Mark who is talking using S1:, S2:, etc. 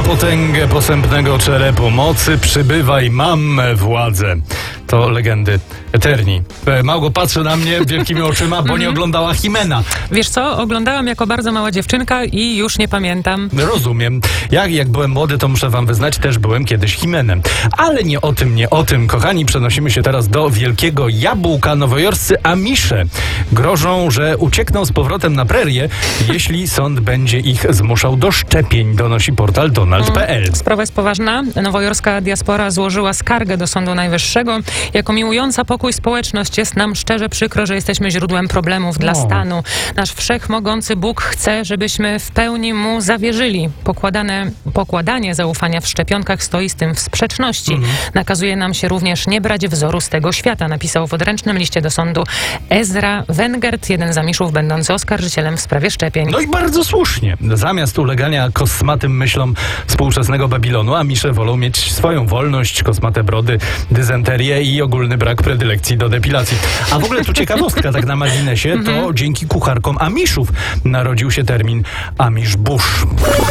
S1: potęgę posępnego czerepu mocy, przybywaj, mam władzę. To legendy Eterni. Małgo patrzy na mnie wielkimi oczyma, bo nie oglądała Himena.
S2: Wiesz co, oglądałam jako bardzo mała dziewczynka i już nie pamiętam.
S1: Rozumiem. Jak byłem młody, to muszę wam wyznać, też byłem kiedyś Himenem. Ale nie o tym. Kochani, przenosimy się teraz do Wielkiego Jabłka. Nowojorscy Amisze grożą, że uciekną z powrotem na prerię, jeśli sąd będzie ich zmuszał do szczepień, donosi portal Donald.pl.
S2: Sprawa jest poważna. Nowojorska diaspora złożyła skargę do Sądu Najwyższego. Jako miłująca pokój społeczność jest nam szczerze przykro, że jesteśmy źródłem problemów dla stanu. Nasz wszechmogący Bóg chce, żebyśmy w pełni Mu zawierzyli. Pokładanie zaufania w szczepionkach stoi z tym w sprzeczności. Nakazuje nam się również nie brać wzoru z tego świata, napisał w odręcznym liście do sądu Ezra Wengert, jeden z Amiszów będący oskarżycielem w sprawie szczepień.
S1: No i bardzo słusznie. Zamiast ulegania kosmatym myślom współczesnego Babilonu, Amisze wolą mieć swoją wolność, kosmate brody, dyzenterię i ogólny brak predylekcji do depilacji. A w ogóle tu ciekawostka, tak na marginesie, to dzięki kucharkom Amiszów narodził się termin Amish Bush.